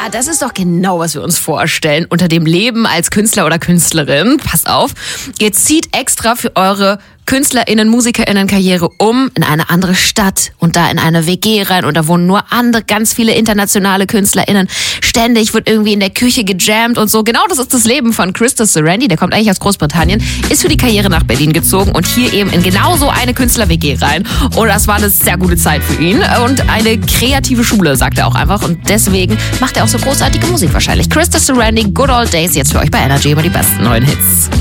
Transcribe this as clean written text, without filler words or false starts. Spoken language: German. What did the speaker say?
das ist doch genau, was wir uns vorstellen unter dem Leben als Künstler oder Künstlerin. Passt auf, ihr zieht extra für eure KünstlerInnen, MusikerInnen-Karriere in eine andere Stadt und da in eine WG rein und da wohnen nur ganz viele internationale KünstlerInnen. Ständig wird irgendwie in der Küche gejammt und so. Genau das ist das Leben von Krista Serendy, der kommt eigentlich aus Großbritannien, ist für die Karriere nach Berlin gezogen und hier eben in genau so eine Künstler-WG rein. Und das war eine sehr gute Zeit für ihn und eine kreative Schule, sagt er auch einfach. Und deswegen macht er auch so großartige Musik wahrscheinlich. Krista Serendy, Good Old Days, jetzt für euch bei Energy, immer die besten neuen Hits.